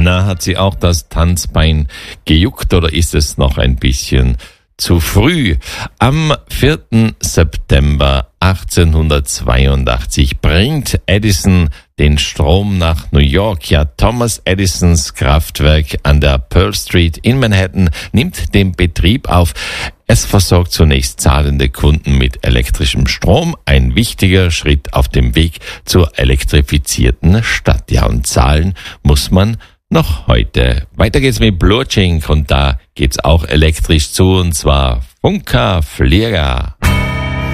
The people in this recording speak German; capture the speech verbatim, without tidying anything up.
Na, hat sie auch das Tanzbein gejuckt oder ist es noch ein bisschen zu früh? Am vierten September achtzehnhundertzweiundachtzig bringt Edison den Strom nach New York. Ja, Thomas Edisons Kraftwerk an der Pearl Street in Manhattan nimmt den Betrieb auf. Es versorgt zunächst zahlende Kunden mit elektrischem Strom. Ein wichtiger Schritt auf dem Weg zur elektrifizierten Stadt. Ja, und zahlen muss man noch heute. Weiter geht's mit Blurchink und da geht's auch elektrisch zu, und zwar Funka Flieger.